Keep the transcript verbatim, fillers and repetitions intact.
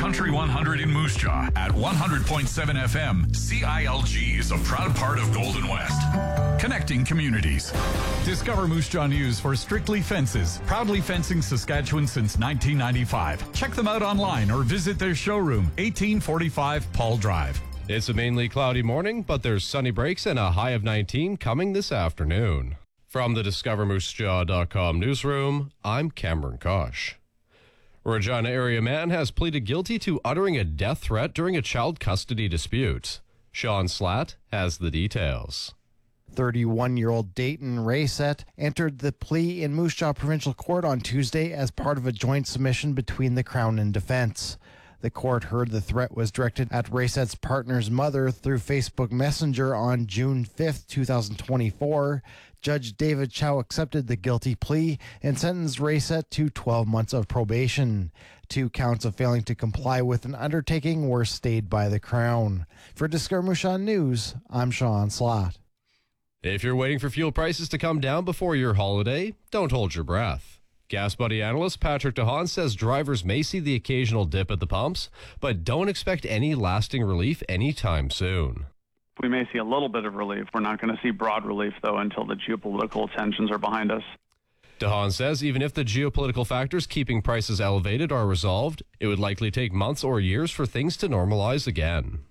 Country one hundred in Moose Jaw at one hundred point seven F M. C I L G is a proud part of Golden West. Connecting communities. Discover Moose Jaw News for Strictly Fences, proudly fencing Saskatchewan since nineteen ninety-five. Check them out online or visit their showroom, eighteen forty-five Paul Drive. It's a mainly cloudy morning, but there's sunny breaks and a high of nineteen coming this afternoon. From the discover moose jaw dot com newsroom, I'm Cameron Kosh. Regina area man has pleaded guilty to uttering a death threat during a child custody dispute. Sean Slatt has the details. thirty-one-year-old Dayton Rayset entered the plea in Moose Jaw Provincial Court on Tuesday as part of a joint submission between the Crown and defense. The court heard the threat was directed at Rayset's partner's mother through Facebook Messenger on June fifth, twenty twenty-four. Judge David Chow accepted the guilty plea and sentenced Rayset to twelve months of probation. Two counts of failing to comply with an undertaking were stayed by the Crown. For Discover Moose Jaw News, I'm Sean Slott. If you're waiting for fuel prices to come down before your holiday, don't hold your breath. Gas Buddy analyst Patrick DeHaan says drivers may see the occasional dip at the pumps, but don't expect any lasting relief anytime soon. We may see a little bit of relief. We're not going to see broad relief, though, until the geopolitical tensions are behind us. DeHaan says even if the geopolitical factors keeping prices elevated are resolved, it would likely take months or years for things to normalize again.